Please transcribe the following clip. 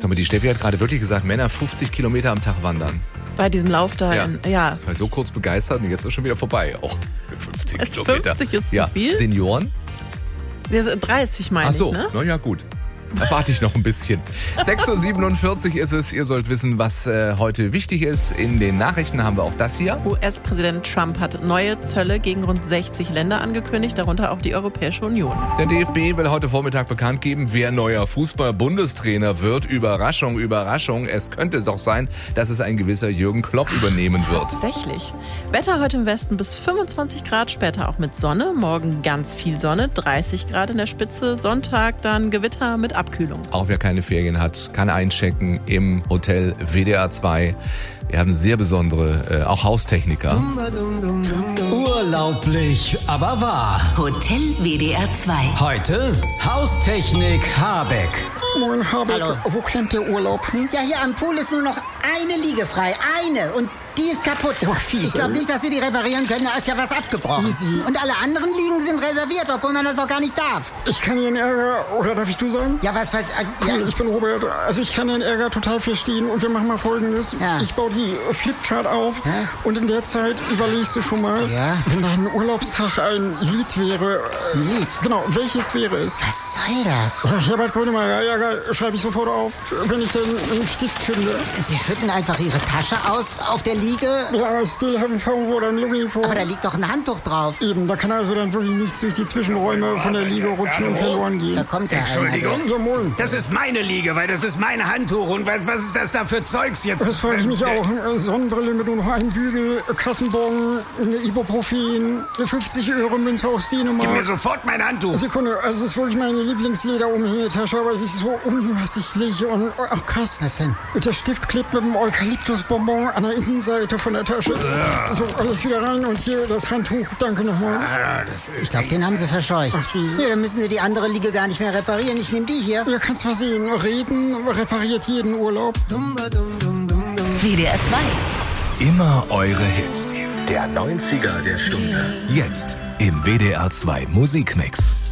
Sag mal, die Steffi hat gerade wirklich gesagt, Männer 50 Kilometer am Tag wandern. Bei diesem Lauf da. Ja. Ja. Ich war so kurz begeistert und jetzt ist schon wieder vorbei. Auch 50 Als Kilometer. 50 ist ja. zu viel? Senioren? Wir sind 30, meine Ach so, ich, ne? na ja, gut. Da warte ich noch ein bisschen. 6.47 Uhr ist es. Ihr sollt wissen, was heute wichtig ist. In den Nachrichten haben wir auch das hier. US-Präsident Trump hat neue Zölle gegen rund 60 Länder angekündigt, darunter auch die Europäische Union. Der DFB will heute Vormittag bekannt geben, wer neuer Fußball-Bundestrainer wird. Überraschung, Überraschung. Es könnte doch sein, dass es ein gewisser Jürgen Klopp übernehmen wird. Tatsächlich. Wetter heute im Westen bis 25 Grad, später auch mit Sonne. Morgen ganz viel Sonne, 30 Grad in der Spitze. Sonntag dann Gewitter mit Abkühlung. Auch wer keine Ferien hat, kann einchecken im Hotel WDR 2. Wir haben sehr besondere, auch Haustechniker. Urlaublich, aber wahr. Hotel WDR 2. Heute Haustechnik Habeck. Moin, Habeck. Hallo. Wo klemmt der Urlaub? Ja, hier am Pool ist nur noch eine Liege frei. Eine. Und die ist kaputt. Ich glaube nicht, dass Sie die reparieren können. Da ist ja was abgebrochen. Easy. Und alle anderen Liegen sind reserviert, obwohl man das auch gar nicht darf. Ich kann Ihren Ärger, oder darf ich du sagen? Ja, was? Cool, ich bin Robert. Also ich kann Ihren Ärger total verstehen und wir machen mal Folgendes. Ja. Ich baue die Flipchart auf Hä? und in der Zeit überlegst du schon mal, Ja. wenn dein Urlaubstag ein Lied wäre. Ein Lied? Genau, welches wäre es? Was soll das? Herbert Grönemeyer, Ärger schreibe ich sofort auf, wenn ich denn einen Stift finde. Sie schütten einfach Ihre Tasche aus auf der Liege? Ja, still haven't found what I'm looking for. Aber da liegt doch ein Handtuch drauf. Eben, da kann also dann wirklich nichts durch die Zwischenräume von der Liege rutschen und verloren gehen. Da kommt ja Entschuldigung. Ja, moin. Das ist meine Liege, weil das ist mein Handtuch. Und was ist das da für Zeugs jetzt? Das frage ich mich auch. Sonnenbrille mit nur noch einem Bügel, Kassenbon, eine Ibuprofen, eine 50-Euro-Münze aus Gib mir Dänemark. sofort mein Handtuch. Sekunde, also es ist wirklich meine Lieblingslederumhängetasche, aber sie ist so unübersichtlich und, ach krass. Was denn? Der Stift klebt mit dem Eukalyptusbonbon an der Innenseite von der Tasche. So, alles wieder rein und hier das Handtuch. Danke nochmal. Ich glaube, den haben Sie verscheucht. Ach, wie? Ja, dann müssen Sie die andere Liege gar nicht mehr reparieren. Ich nehme die hier. Ja, kannst mal sehen. Reden repariert jeden Urlaub. WDR 2. Immer eure Hits. Der 90er der Stunde. Jetzt im WDR 2 Musikmix.